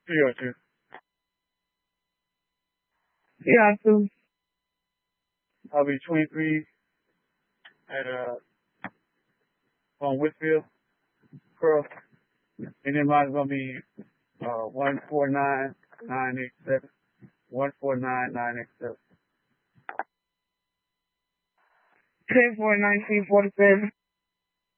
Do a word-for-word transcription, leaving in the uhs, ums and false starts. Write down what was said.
three oh two. Yeah, two. I'll be twenty-three at, uh, on Whitfield, Pearl. And then mine's gonna be, uh, one four nine nine eight seven. one four nine nine eight seven. ten four nineteen forty seven.